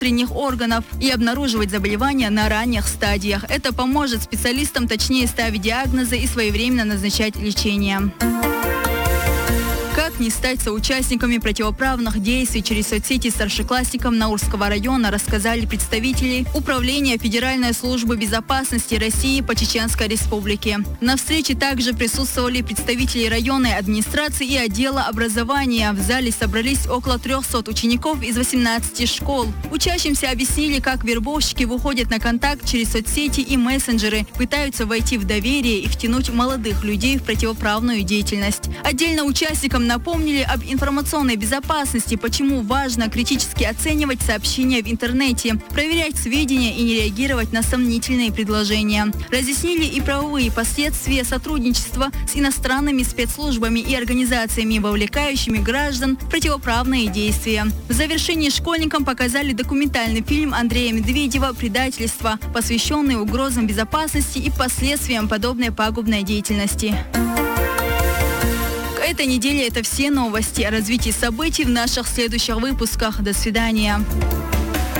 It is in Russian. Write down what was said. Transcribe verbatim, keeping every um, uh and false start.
внутренних органов и обнаруживать заболевания на ранних стадиях. Это поможет специалистам точнее ставить диагнозы и своевременно назначать лечение. Как не стать соучастниками противоправных действий через соцсети старшеклассникам Наурского района, рассказали представители Управления Федеральной службы безопасности России по Чеченской Республике. На встрече также присутствовали представители районной администрации и отдела образования. В зале собрались около трёхсот учеников из восемнадцати школ. Учащимся объяснили, как вербовщики выходят на контакт через соцсети и мессенджеры, пытаются войти в доверие и втянуть молодых людей в противоправную деятельность. Отдельно участникам напомнили об информационной безопасности, почему важно критически оценивать сообщения в интернете, проверять сведения и не реагировать на сомнительные предложения. Разъяснили и правовые последствия сотрудничества с иностранными спецслужбами и организациями, вовлекающими граждан в противоправные действия. В завершении школьникам показали документальный фильм Андрея Медведева «Предательство», посвященный угрозам безопасности и последствиям подобной пагубной деятельности. Этой неделе это все новости. О развитии событий в наших следующих выпусках. До свидания.